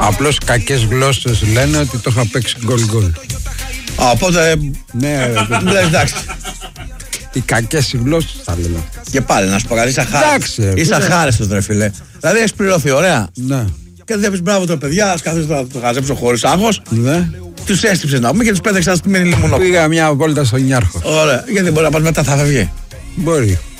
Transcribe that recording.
Απλώς κακές γλώσσες λένε ότι το είχα παίξει γκολ. Οπότε. Ναι, εντάξει. οι κακές γλώσσες θα λένε. Και πάλι να σου πω κάτι, είσαι αχάριστος ρε φίλε. Δηλαδή έχεις πληρωθεί, ωραία. Ναι. Και δεν πεις μπράβο τα παιδιά, ας καθίσεις να το χαζέψω χωρίς άγχος. Ναι. Τους έστυψες να πούμε και τους πέταξες στη μένη λιμονό. Πήγα μια βόλτα στον Ιάρχο. Ωραία, γιατί μπορεί να πας μετά θα φεύγει. Μπορεί.